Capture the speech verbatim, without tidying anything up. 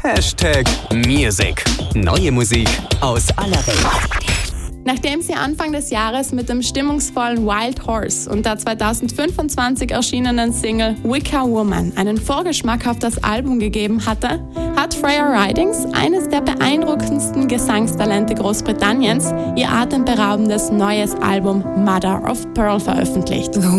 Hashtag Music. Neue Musik aus aller Welt. Nachdem sie Anfang des Jahres mit dem stimmungsvollen Wild Horse und der zweitausendfünfundzwanzig erschienenen Single Wicker Woman einen Vorgeschmack auf das Album gegeben hatte, hat Freya Ridings, eines der beeindruckendsten Gesangstalente Großbritanniens, ihr atemberaubendes neues Album Mother of Pearl veröffentlicht.